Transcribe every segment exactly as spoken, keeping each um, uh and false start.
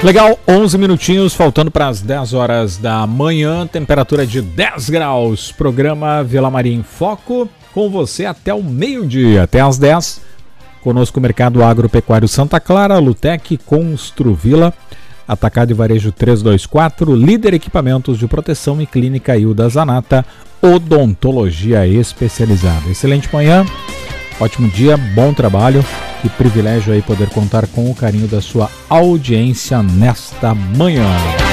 Legal, onze minutinhos, faltando para as dez horas da manhã, temperatura de dez graus. Programa Vila Maria em Foco, com você até o meio-dia, até às dez. Conosco o Mercado Agropecuário Santa Clara, Lutec, Construvila, Atacado e Varejo trezentos e vinte e quatro, Líder Equipamentos de Proteção e Clínica Hilda Zanata, Odontologia Especializada. Excelente manhã, ótimo dia, bom trabalho. Que privilégio aí poder contar com o carinho da sua audiência nesta manhã.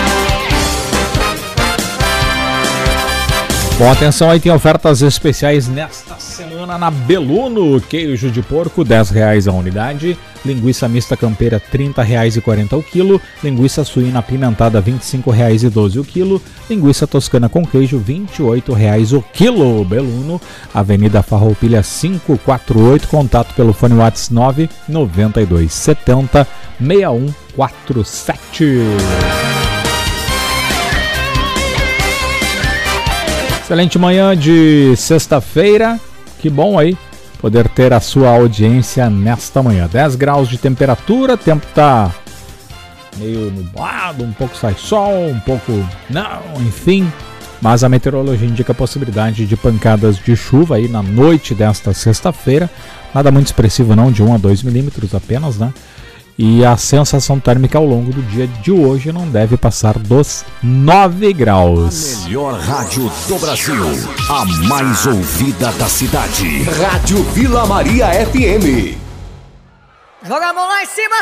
Bom, atenção aí, tem ofertas especiais nesta semana na Beluno. Queijo de porco, dez reais a unidade. Linguiça mista campeira, trinta reais e quarenta o quilo. Linguiça suína apimentada, vinte e cinco reais e doze o quilo. Linguiça toscana com queijo, vinte e oito reais o quilo. Beluno, Avenida Farroupilha quinhentos e quarenta e oito. Contato pelo fone WhatsApp nove nove dois sete zero seis um quatro sete. Excelente manhã de sexta-feira, que bom aí poder ter a sua audiência nesta manhã. dez graus de temperatura, tempo tá meio nublado, um pouco sai sol, um pouco não, enfim. Mas a meteorologia indica a possibilidade de pancadas de chuva aí na noite desta sexta-feira. Nada muito expressivo não, de um a dois milímetros apenas, né? E a sensação térmica ao longo do dia de hoje não deve passar dos nove graus. A melhor rádio do Brasil, a mais ouvida da cidade. Rádio Vila Maria F M. Joga a mão lá em cima.